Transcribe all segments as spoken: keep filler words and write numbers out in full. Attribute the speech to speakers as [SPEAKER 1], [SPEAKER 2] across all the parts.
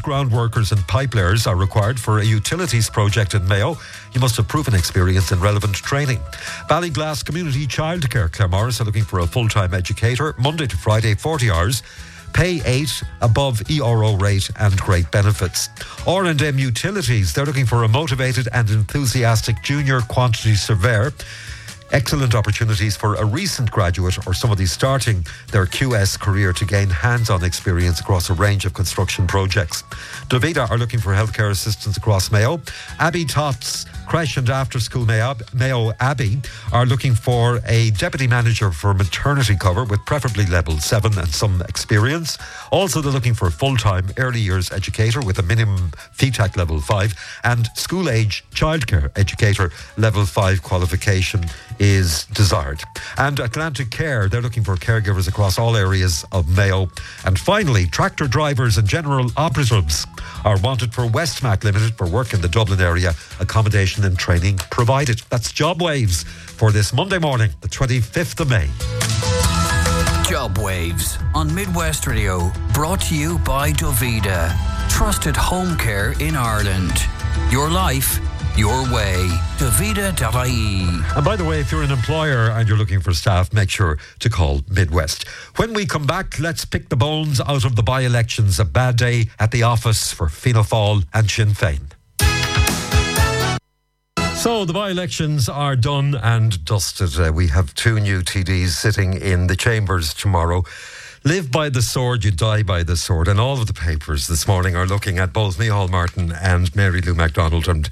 [SPEAKER 1] ground workers and pipelayers are required for a utilities project in Mayo. You must have proven experience and relevant training. Ballyglass Community Childcare, Claremorris, are looking for a full-time educator, Monday to Friday, forty hours. Pay eight, above E R O rate and great benefits. R and M Utilities, they're looking for a motivated and enthusiastic junior quantity surveyor. Excellent opportunities for a recent graduate or somebody starting their Q S career to gain hands-on experience across a range of construction projects. Davida are looking for healthcare assistants across Mayo. Abbey Tots Creche and After School Mayo, Mayo Abbey are looking for a deputy manager for maternity cover with preferably level seven and some experience. Also, they're looking for a full-time early years educator with a minimum F E T A C level five and school-age childcare educator level five qualification is desired. And Atlantic Care, they're looking for caregivers across all areas of Mayo. And finally, tractor drivers and general operatives are wanted for Westmac Limited for work in the Dublin area, accommodation and training provided. That's Job Waves for this Monday morning, the twenty-fifth of May.
[SPEAKER 2] Job Waves on Midwest Radio, brought to you by Davida. Trusted home care in Ireland. Your life, your way. Davida dot I E.
[SPEAKER 1] And by the way, if you're an employer and you're looking for staff, make sure to call Midwest. When we come back, let's pick the bones out of the by-elections. A bad day at the office for Fianna Fáil and Sinn Féin. So the by-elections are done and dusted. Uh, we have two new T Ds sitting in the chambers tomorrow. Live by the sword, you die by the sword. And all of the papers this morning are looking at both Micheál Martin and Mary Lou McDonald, and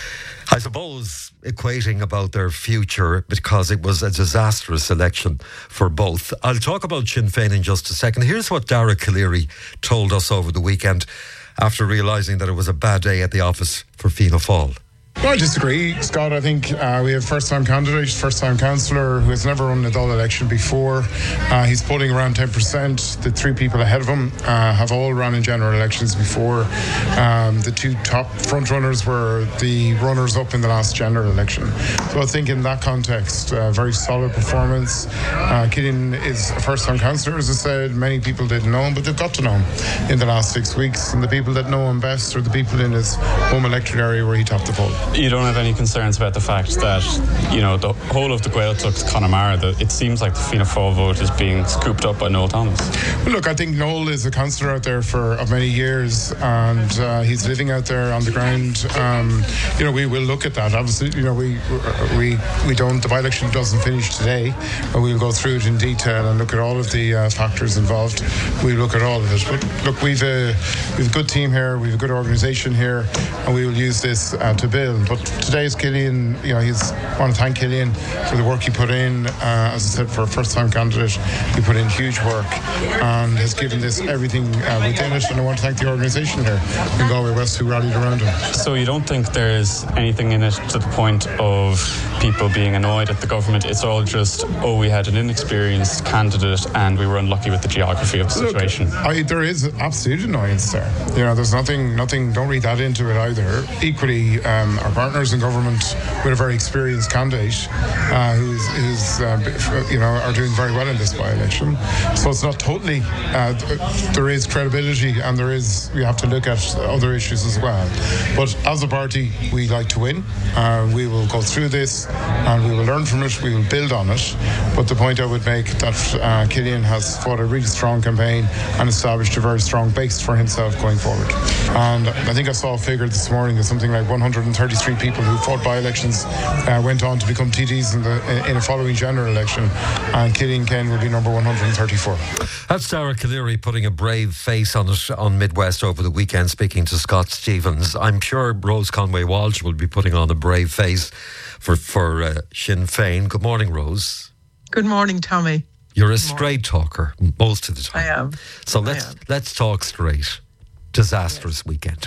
[SPEAKER 1] I suppose equating about their future because it was a disastrous election for both. I'll talk about Sinn Féin in just a second. Here's what Dara Calleary told us over the weekend after realising that it was a bad day at the office for Fianna Fáil.
[SPEAKER 3] Well, I disagree, Scott. I think uh, we have first-time candidate, first-time councillor who has never run a Dáil election before. Uh, he's polling around ten percent. The three people ahead of him uh, have all run in general elections before. Um, the two top front-runners were the runners-up in the last general election. So I think in that context, uh, very solid performance. Uh, Killian is a first-time councillor, as I said. Many people didn't know him, but they've got to know him in the last six weeks. And the people that know him best are the people in his home electorate area where he topped the poll.
[SPEAKER 4] You don't have any concerns about the fact that, you know, the whole of the Gaeltacht Connemara, that it seems like the Fianna Fáil vote is being scooped up by Noel Thomas?
[SPEAKER 3] Well, look, I think Noel is a councillor out there for of many years, and uh, he's living out there on the ground. Um, you know, we will look at that. Obviously, you know, we we we don't. The by-election doesn't finish today, but we'll go through it in detail and look at all of the uh, factors involved. We look at all of it. But look, we've a we've a good team here. We've a good organisation here, and we will use this uh, to build. But today's Killian, you know, he's I want to thank Killian for the work he put in. Uh, as I said, for a first-time candidate, he put in huge work and has given this everything uh, within it. And I want to thank the organisation here in Galway West who rallied around him.
[SPEAKER 4] So you don't think there's anything in it to the point of people being annoyed at the government? It's all just, oh, we had an inexperienced candidate and we were unlucky with the geography of the situation.
[SPEAKER 3] Look, I, there is absolute annoyance there. You know, there's nothing, nothing. Don't read that into it either. Equally, um, our partners in government with a very experienced candidate uh, who's, who's uh, you know, are doing very well in this by-election. So it's not totally, uh, there is credibility and there is, we have to look at other issues as well. But as a party, we like to win. Uh, we will go through this and we will learn from it, we will build on it. But the point I would make that uh, Killian has fought a really strong campaign and established a very strong base for himself going forward. And I think I saw a figure this morning that something like one hundred thirty-three people who fought by-elections uh, went on to become T Ds in, the, in a following general election, and Killian Ken will be number one hundred thirty-four.
[SPEAKER 1] That's Dara Calleary putting a brave face on it on Midwest over the weekend, speaking to Scott Stevens. I'm sure Rose Conway Walsh will be putting on a brave face for, for uh, Sinn Féin. Good morning, Rose.
[SPEAKER 5] Good morning, Tommy.
[SPEAKER 1] You're a straight talker most of the time.
[SPEAKER 5] I am.
[SPEAKER 1] So let's
[SPEAKER 5] am.
[SPEAKER 1] let's talk straight. Disastrous yes. weekend.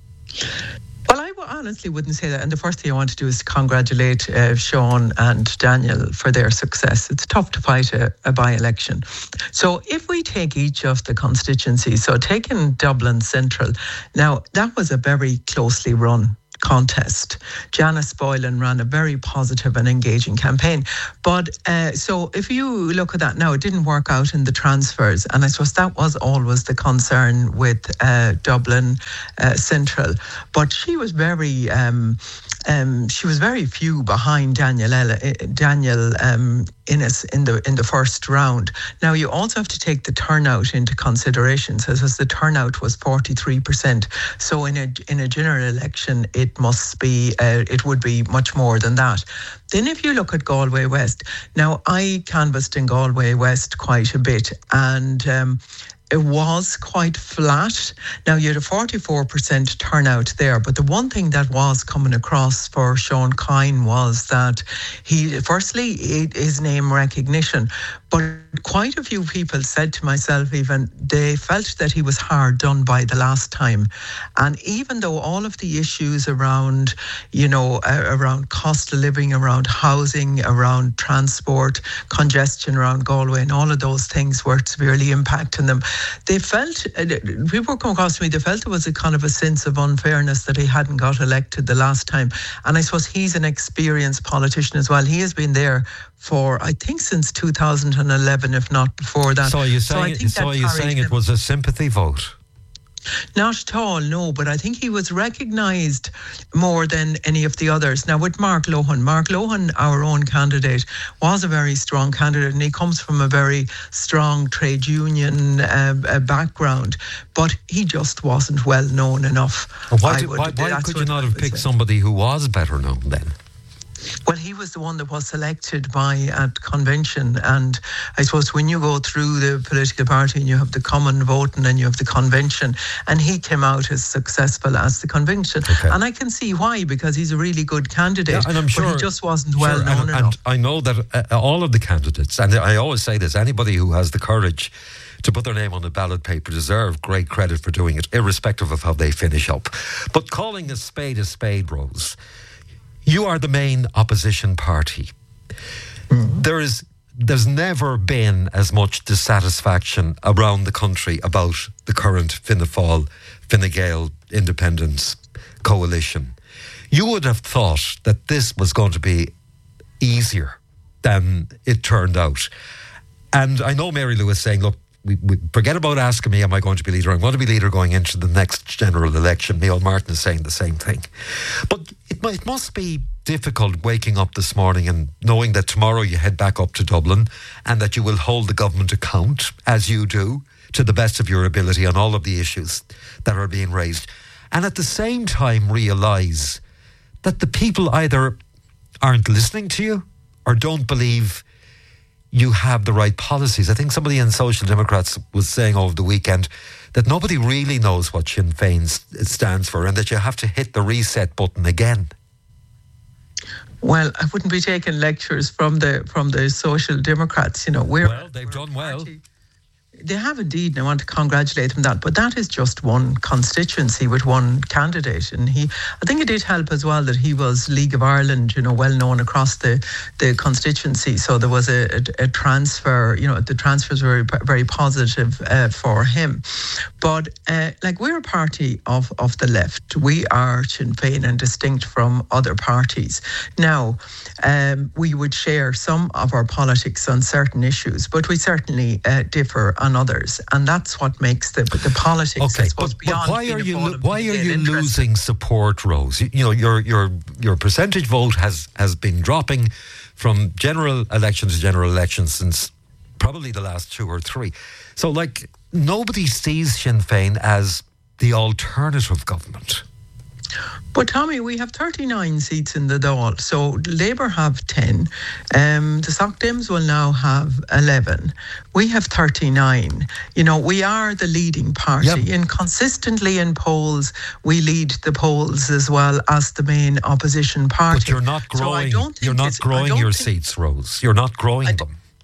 [SPEAKER 5] Well, I honestly wouldn't say that. And the first thing I want to do is to congratulate uh, Sean and Daniel for their success. It's tough to fight a, a by-election. So if we take each of the constituencies, so taking Dublin Central, now that was a very closely run contest. Janice Boylan ran a very positive and engaging campaign. But uh, so if you look at that now, it didn't work out in the transfers. And I suppose that was always the concern with uh, Dublin uh, Central. But she was very... Um, Um, she was very few behind Daniel Ella, Daniel um, Innes in the in the first round. Now you also have to take the turnout into consideration. So as the turnout was forty-three percent. So in a in a general election, it must be uh, it would be much more than that. Then if you look at Galway West, now I canvassed in Galway West quite a bit, and um, it was quite flat. Now, you had a forty-four percent turnout there, but the one thing that was coming across for Sean Kine was that he, firstly, his name recognition, but quite a few people said to myself even, they felt that he was hard done by the last time. And even though all of the issues around, you know, uh, around cost of living, around housing, around transport, congestion around Galway and all of those things were severely impacting them, they felt, uh, people were coming across to me, they felt there was a kind of a sense of unfairness that he hadn't got elected the last time. And I suppose he's an experienced politician as well. He has been there for, I think, since two thousand eleven, if not before that.
[SPEAKER 1] So are you saying, so so are you saying it was a sympathy vote?
[SPEAKER 5] Not at all, no, but I think he was recognised more than any of the others. Now, with Mark Lohan, Mark Lohan, our own candidate, was a very strong candidate, and he comes from a very strong trade union uh, uh, background, but he just wasn't well known enough.
[SPEAKER 1] Why, do, would, why, why could you not have picked say. somebody who was better known then?
[SPEAKER 5] Well, he was the one that was selected by at convention, and I suppose when you go through the political party and you have the common vote and then you have the convention, and he came out as successful as the convention. Okay. And I can see why, because he's a really good candidate, yeah, and I'm sure, but he just wasn't sure, well known
[SPEAKER 1] and,
[SPEAKER 5] enough.
[SPEAKER 1] And I know that uh, all of the candidates, and I always say this, anybody who has the courage to put their name on the ballot paper deserve great credit for doing it, irrespective of how they finish up. But calling a spade a spade, Rose, you are the main opposition party. Mm-hmm. There is, there's never been as much dissatisfaction around the country about the current Fianna Fáil, Fine Gael independence coalition. You would have thought that this was going to be easier than it turned out. And I know Mary Lou is saying, look, we, we forget about asking me, am I going to be leader? I'm going to be leader going into the next general election. Neil Martin is saying the same thing. But it, it must be difficult waking up this morning and knowing that tomorrow you head back up to Dublin and that you will hold the government account, as you do, to the best of your ability on all of the issues that are being raised. And at the same time realise that the people either aren't listening to you or don't believe you have the right policies. I think somebody in Social Democrats was saying over the weekend that nobody really knows what Sinn Féin stands for and that you have to hit the reset button again.
[SPEAKER 5] Well, I wouldn't be taking lectures from the from the Social Democrats. You know, we're
[SPEAKER 1] well, they've
[SPEAKER 5] we're
[SPEAKER 1] done well.
[SPEAKER 5] They have indeed, and I want to congratulate them on that. But that is just one constituency with one candidate. And he, I think it did help as well that he was League of Ireland, you know, well known across the, the constituency. So there was a, a, a transfer, you know, the transfers were very, very positive uh, for him. But uh, like we're a party of, of the left. We are Sinn Féin and distinct from other parties. Now, um, we would share some of our politics on certain issues, but we certainly uh, differ on others, and that's what makes the the politics.
[SPEAKER 1] Okay,
[SPEAKER 5] I suppose,
[SPEAKER 1] but,
[SPEAKER 5] beyond
[SPEAKER 1] but why are you
[SPEAKER 5] lo-
[SPEAKER 1] why are you losing support, Rose? You, you know, your your your percentage vote has has been dropping from general election to general election since probably the last two or three. So, like, nobody sees Sinn Féin as the alternative government.
[SPEAKER 5] But Tommy, we have thirty-nine seats in the Dáil, so Labour have ten. Um, the Soc Dems will now have eleven. We have thirty-nine. You know, we are the leading party, yep. And consistently in polls, we lead the polls as well as the main opposition party.
[SPEAKER 1] But you're not growing.
[SPEAKER 5] So I don't think
[SPEAKER 1] you're not growing your seats, Rose. You're not growing
[SPEAKER 5] I
[SPEAKER 1] them.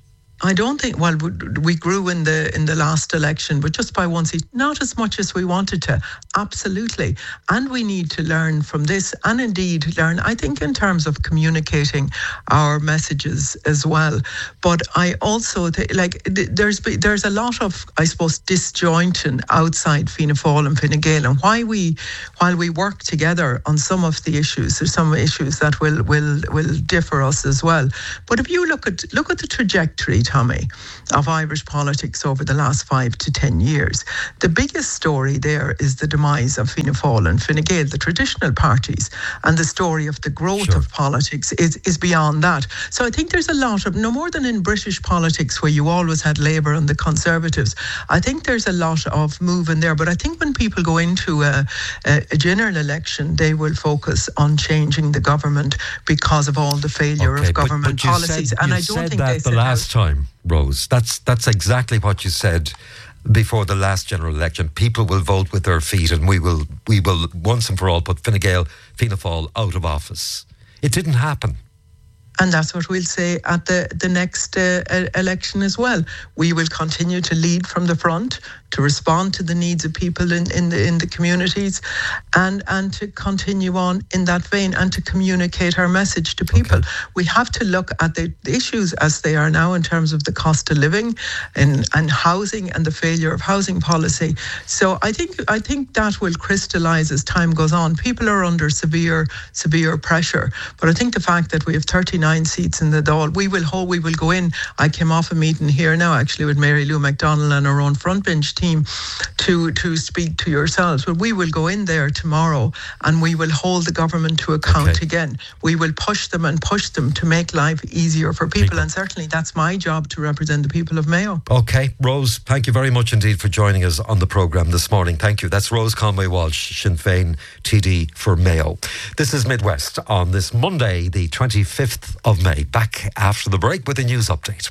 [SPEAKER 5] I don't think, well, we grew in the in the last election, but just by one seat, not as much as we wanted to, absolutely. And we need to learn from this, and indeed learn, I think, in terms of communicating our messages as well. But I also, th- like, th- there's there's a lot of, I suppose, disjointing outside Fianna Fáil and Fine Gael, and why we, while we work together on some of the issues, there's some issues that will will will differ us as well. But if you look at look at the trajectory, Tommy, of Irish politics over the last five to ten years, the biggest story there is the demise of Fianna Fáil and Fine Gael, the traditional parties, and the story of the growth sure. of politics is, is beyond that. So I think there's a lot of, no more than in British politics where you always had Labour and the Conservatives, I think there's a lot of moving there. But I think when people go into a, a, a general election, they will focus on changing the government because of all the failure
[SPEAKER 1] okay,
[SPEAKER 5] of government
[SPEAKER 1] but, but
[SPEAKER 5] policies.
[SPEAKER 1] Said,
[SPEAKER 5] and
[SPEAKER 1] I
[SPEAKER 5] don't
[SPEAKER 1] said
[SPEAKER 5] think
[SPEAKER 1] that
[SPEAKER 5] they
[SPEAKER 1] the
[SPEAKER 5] said
[SPEAKER 1] last
[SPEAKER 5] out.
[SPEAKER 1] time, Rose. That's that's exactly what you said before the last general election. People will vote with their feet, and we will we will once and for all put Fine Gael, Fianna Fáil out of office. It didn't happen.
[SPEAKER 5] And that's what we'll say at the, the next uh, election as well. We will continue to lead from the front, to respond to the needs of people in, in the in the communities, and, and to continue on in that vein and to communicate our message to people. Okay. We have to look at the issues as they are now in terms of the cost of living and, and housing and the failure of housing policy. So I think I think that will crystallise as time goes on. People are under severe, severe pressure. But I think the fact that we have thirty-nine seats in the Dáil, we will hold, we will go in. I came off a meeting here now actually with Mary Lou McDonnell and our own front bench team to, to speak to yourselves. But we will go in there tomorrow and we will hold the government to account okay. again. We will push them and push them to make life easier for people, people. And certainly that's my job to represent the people of Mayo.
[SPEAKER 1] Okay, Rose, thank you very much indeed for joining us on the programme this morning. Thank you. That's Rose Conway-Walsh, Sinn Féin T D for Mayo. This is Midwest on this Monday, the twenty-fifth of May. Back after the break with a news update.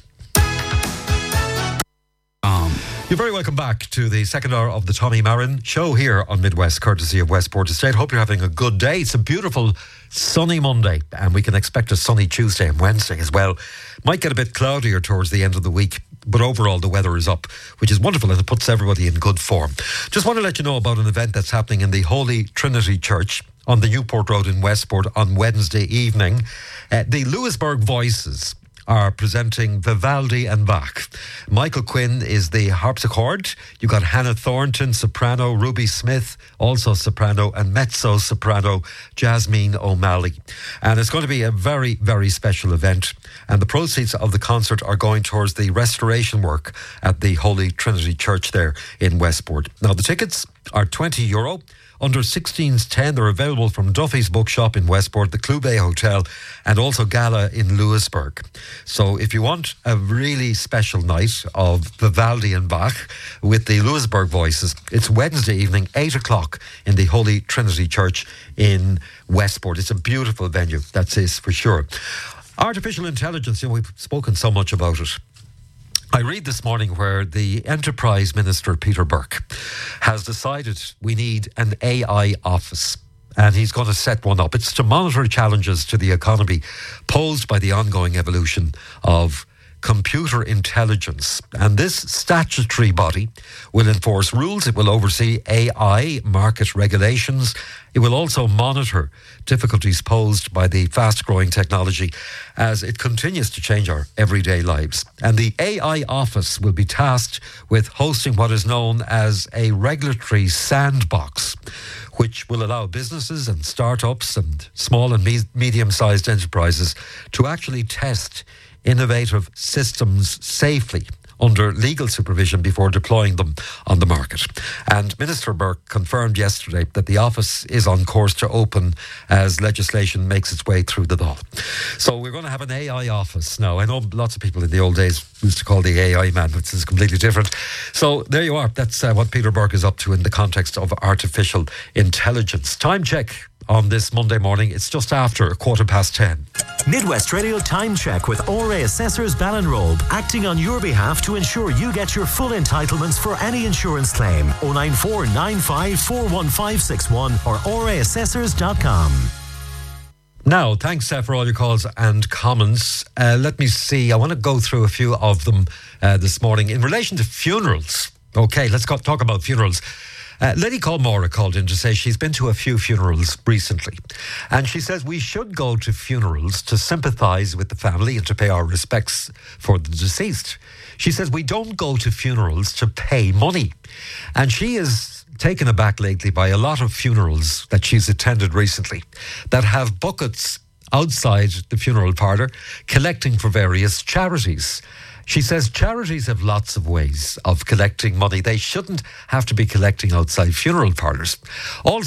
[SPEAKER 1] Um, You're very welcome back to the second hour of the Tommy Marin Show here on Midwest, courtesy of Westport Estate. Hope you're having a good day. It's a beautiful sunny Monday, and we can expect a sunny Tuesday and Wednesday as well. Might get a bit cloudier towards the end of the week, but overall the weather is up, which is wonderful, and it puts everybody in good form. Just want to let you know about an event that's happening in the Holy Trinity Church on the Newport Road in Westport on Wednesday evening. Uh, the Lewisburg Voices are presenting Vivaldi and Bach. Michael Quinn is the harpsichord. You've got Hannah Thornton, soprano, Ruby Smith, also soprano, and mezzo-soprano Jasmine O'Malley. And it's going to be a very, very special event. And the proceeds of the concert are going towards the restoration work at the Holy Trinity Church there in Westport. Now, the tickets are twenty euro. Under sixteens ten, they're available from Duffy's Bookshop in Westport, the Clube Hotel, and also Gala in Lewisburg. So if you want a really special night of Vivaldi and Bach with the Lewisburg Voices, it's Wednesday evening, eight o'clock in the Holy Trinity Church in Westport. It's a beautiful venue, that's it for sure. Artificial intelligence, you know, we've spoken so much about it. I read this morning where the Enterprise Minister, Peter Burke, has decided we need an A I office, and he's going to set one up. It's to monitor challenges to the economy posed by the ongoing evolution of computer intelligence. And this statutory body will enforce rules. It will oversee A I market regulations. It will also monitor difficulties posed by the fast-growing technology as it continues to change our everyday lives. And the A I office will be tasked with hosting what is known as a regulatory sandbox, which will allow businesses and startups and small and me- medium-sized enterprises to actually test innovative systems safely under legal supervision before deploying them on the market. And Minister Burke confirmed yesterday that the office is on course to open as legislation makes its way through the law. So we're going to have an A I office now. I know lots of people in the old days used to call the A I man, but this is completely different. So there you are. That's uh, what Peter Burke is up to in the context of artificial intelligence. Time check on this Monday morning. It's just after a quarter past ten.
[SPEAKER 6] Midwest Radio Time Check with O R A Assessors Ballinrobe, acting on your behalf to ensure you get your full entitlements for any insurance claim. oh nine four nine five four one five six one or O R A assessors dot com.
[SPEAKER 1] Now, thanks uh, for all your calls and comments. Uh, let me see. I want to go through a few of them uh, this morning in relation to funerals. Okay, let's go, talk about funerals. Uh, lady called Maura called in to say she's been to a few funerals recently. And she says we should go to funerals to sympathise with the family and to pay our respects for the deceased. She says we don't go to funerals to pay money. And she is taken aback lately by a lot of funerals that she's attended recently that have buckets outside the funeral parlour collecting for various charities. She says charities have lots of ways of collecting money. They shouldn't have to be collecting outside funeral parlours. Also,